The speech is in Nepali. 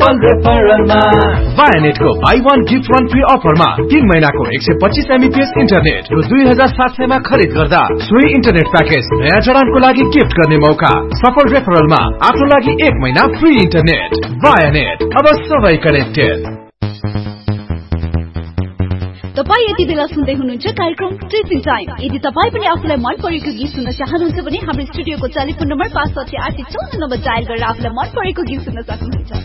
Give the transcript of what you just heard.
सफल रेफरलमा वायानेटको बाई 1 गिफ्ट 1 फ्री अफरमा 3 महिनाको 125 एमबीपीएस इन्टरनेट रु 2700 मा खरिद गर्दा सोही इन्टरनेट प्याकेज नयाँ जडानको लागि गिफ्ट गर्ने मौका। सफल रेफरलमा आफ्नो लागि 1 महिना फ्री इन्टरनेट। वायानेट, अब सबै कनेक्टेड। तपाई यति बेला सुन्दै हुनुहुन्छ कार्यक्रम टिचिङ टाइम। यदि तपाई पनि आफुलाई मन परेको गीत सुन्न चाहनुहुन्छ भने हाम्रो स्टुडियोको टेलिफोन नम्बर 56854 नम्बर डायल गरेर आफुलाई मन परेको गीत सुन्न सक्नुहुन्छ।